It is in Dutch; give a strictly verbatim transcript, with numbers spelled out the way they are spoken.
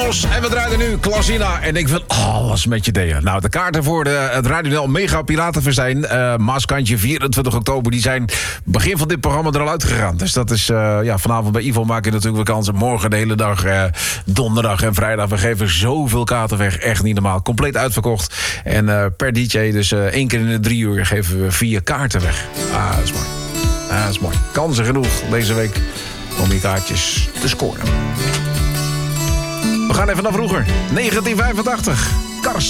Los en we draaien nu Klasina. En ik wil alles met je delen. Nou, de kaarten voor de, het Radio Mega Piratenfestijn, uh, Maaskantje, vierentwintig oktober... die zijn begin van dit programma er al uitgegaan. Dus dat is, uh, ja, vanavond bij Ivo maak je natuurlijk weer kansen. Morgen de hele dag, uh, donderdag en vrijdag. We geven zoveel kaarten weg, echt niet normaal. Compleet uitverkocht. En uh, per D J, dus uh, één keer in de drie uur, geven we vier kaarten weg. Ah, dat is mooi. Ah, dat is mooi. Kansen genoeg deze week om die kaartjes te scoren. We gaan even naar vroeger. negentien vijfentachtig. Kars.